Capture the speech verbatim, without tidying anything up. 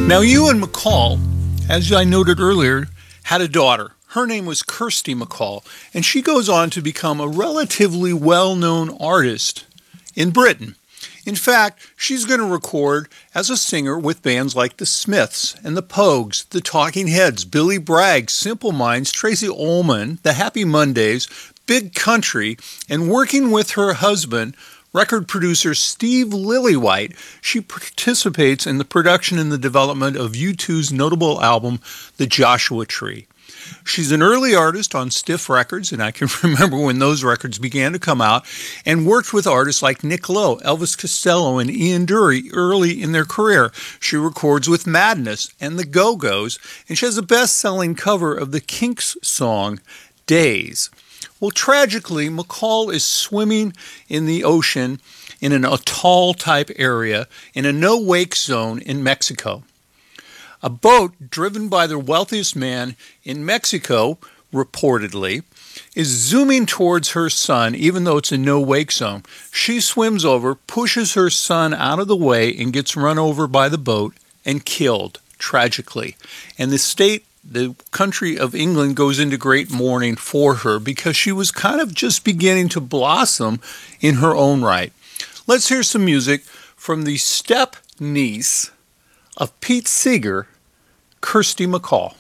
Now, Ewan MacColl, as I noted earlier, had a daughter. Her name was Kirsty MacColl, and she goes on to become a relatively well-known artist in Britain. In fact, she's going to record as a singer with bands like the Smiths and the Pogues, the Talking Heads, Billy Bragg, Simple Minds, Tracy Ullman, the Happy Mondays, Big Country, and working with her husband, record producer Steve Lillywhite, she participates in the production and the development of U two's notable album, The Joshua Tree. She's an early artist on Stiff Records, and I can remember when those records began to come out, and worked with artists like Nick Lowe, Elvis Costello, and Ian Dury early in their career. She records with Madness and the Go-Go's, and she has a best-selling cover of the Kinks song, Days. Well, tragically, MacColl is swimming in the ocean in an atoll-type area in a no-wake zone in Mexico. A boat driven by the wealthiest man in Mexico, reportedly, is zooming towards her son, even though it's a no-wake zone. She swims over, pushes her son out of the way, and gets run over by the boat and killed, tragically. And the state The country of England goes into great mourning for her because she was kind of just beginning to blossom in her own right. Let's hear some music from the step-niece of Pete Seeger, Kirsty MacColl.